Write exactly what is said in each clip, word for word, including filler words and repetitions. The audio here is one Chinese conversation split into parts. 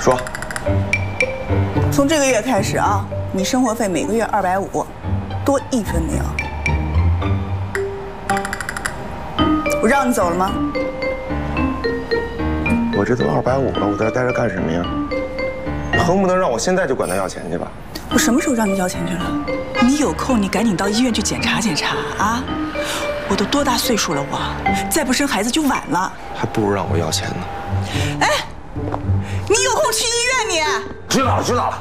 说。 从这个月开始啊，你生活费每个月二百五，多一分没有。我让你走了吗？ 我这都二百五了，我在这待着干什么呀？横不能让我现在就管他要钱去吧？ 我什么时候让你要钱去了？你有空你赶紧到医院去检查检查啊！我都多大岁数了，我再不生孩子就晚了。 还不如让我要钱呢。 哎，你有空去医院你。 知道了，知道了。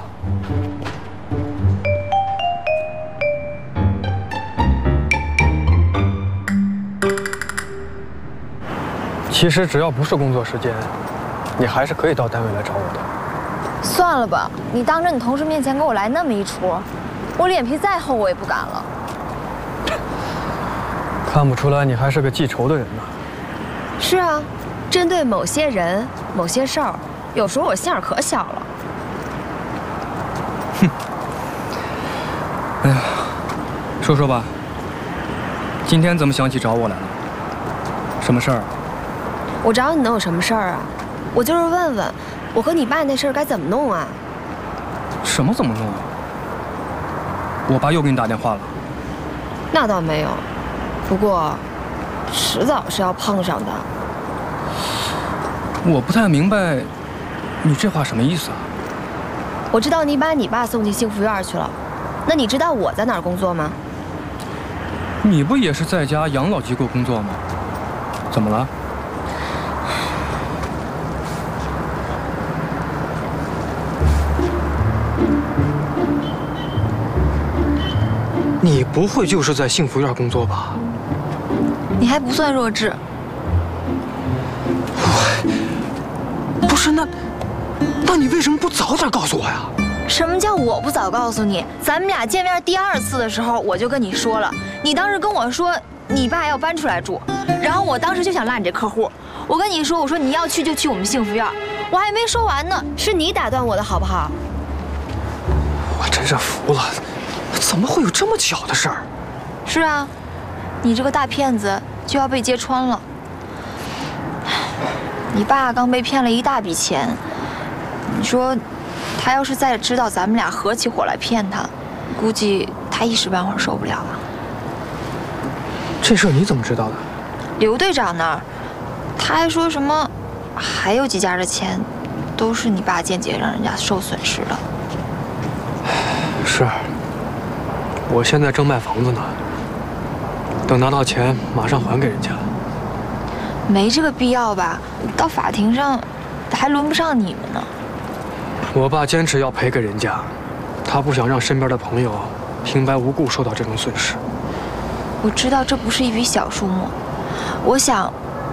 其实只要不是工作时间，你还是可以到单位来找我的。 算了吧，你当着你同事面前给我来那么一出，我脸皮再厚我也不敢了。 看不出来你还是个记仇的人呢。 是啊，针对某些人、某些事儿，有时候我心眼可小了。 哼。哎呀，说说吧，今天怎么想起找我来了？什么事儿？ 我找你能有什么事儿啊？我就是问问，我和你爸那事儿该怎么弄啊？ 什么怎么弄啊？我爸又给你打电话了？ 那倒没有，不过迟早是要碰上的。 我不太明白，你这话什么意思啊？ 我知道你把你爸送进幸福院去了，那你知道我在哪儿工作吗？ 你不也是在家养老机构工作吗？怎么了？你不会就是在幸福院工作吧？ 你还不算弱智。 我不是那，那你为什么不早点告诉我呀？ 什么叫我不早告诉你？咱们俩见面第二次的时候我就跟你说了，你当时跟我说你爸要搬出来住，然后我当时就想拉你这客户，我跟你说，我说你要去就去我们幸福院，我还没说完呢，是你打断我的好不好？ 我真是服了。怎么会有这么巧的事儿？ 是啊，你这个大骗子就要被揭穿了。你爸刚被骗了一大笔钱，你说他要是再知道咱们俩合起伙来骗他，估计他一时半会儿受不了了。 这事儿你怎么知道的？ 刘队长那儿，他还说什么，还有几家的钱，都是你爸间接让人家受损失的。 是。我现在正卖房子呢，等拿到钱马上还给人家。 没这个必要吧？到法庭上还轮不上你们呢。 我爸坚持要赔给人家，他不想让身边的朋友平白无故受到这种损失。 我知道这不是一笔小数目，我想，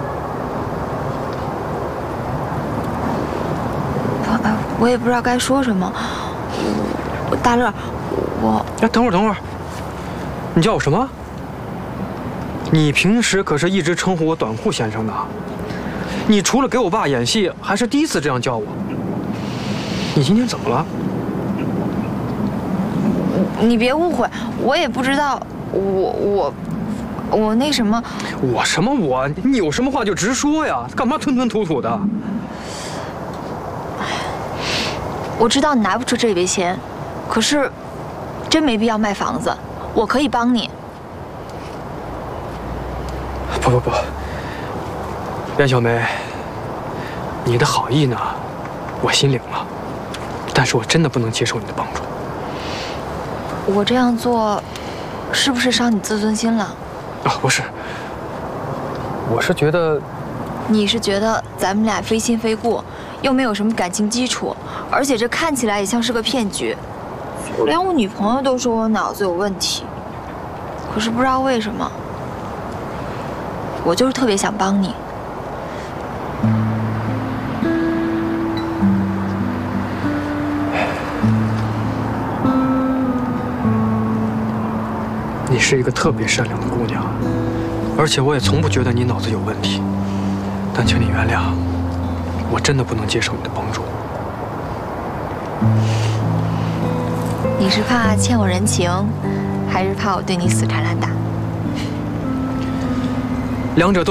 我我也不知道该说什么。我大乐，我哎，等会儿等会儿，你叫我什么？你平时可是一直称呼我短裤先生的，你除了给我爸演戏，还是第一次这样叫我。你今天怎么了？ 你别误会，我也不知道，我我我那什么。 我什么我？你有什么话就直说呀，干嘛吞吞吐吐的？ 我知道你拿不出这笔钱，可是真没必要卖房子，我可以帮你。 不不不，卞小梅，你的好意呢，我心领了，但是我真的不能接受你的帮助。 我这样做，是不是伤你自尊心了？ 啊，不是，我是觉得， 你是觉得咱们俩非亲非故，又没有什么感情基础，而且这看起来也像是个骗局。连我女朋友都说我脑子有问题，可是不知道为什么，我就是特别想帮你。 你是一个特别善良的姑娘，而且我也从不觉得你脑子有问题。但请你原谅，我真的不能接受你的帮助。 你是怕欠我人情，还是怕我对你死缠烂打？ 两者都。